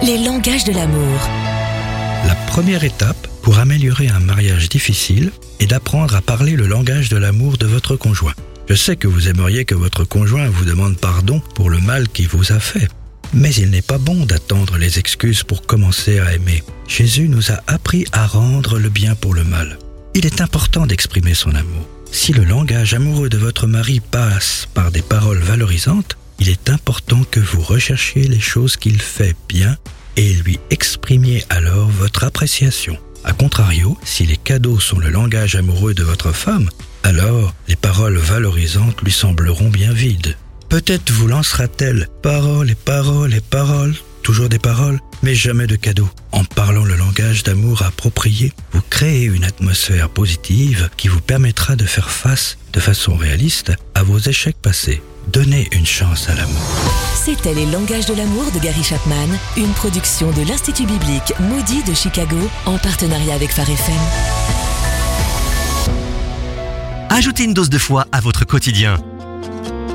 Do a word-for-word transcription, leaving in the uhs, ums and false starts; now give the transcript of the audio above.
les langages de l'amour. La première étape pour améliorer un mariage difficile est d'apprendre à parler le langage de l'amour de votre conjoint. Je sais que vous aimeriez que votre conjoint vous demande pardon pour le mal qu'il vous a fait. Mais il n'est pas bon d'attendre les excuses pour commencer à aimer. Jésus nous a appris à rendre le bien pour le mal. Il est important d'exprimer son amour. Si le langage amoureux de votre mari passe par des paroles valorisantes, il est important que vous recherchiez les choses qu'il fait bien et lui exprimiez alors votre appréciation. A contrario, si les cadeaux sont le langage amoureux de votre femme, alors les paroles valorisantes lui sembleront bien vides. Peut-être vous lancera-t-elle paroles et paroles et paroles, toujours des paroles, mais jamais de cadeaux. En parlant le langage d'amour approprié, vous créez une atmosphère positive qui vous permettra de faire face de façon réaliste à vos échecs passés. Donnez une chance à l'amour. C'était Les langages de l'amour de Gary Chapman, une production de l'Institut biblique Moody de Chicago en partenariat avec Phare F M. Ajoutez une dose de foi à votre quotidien.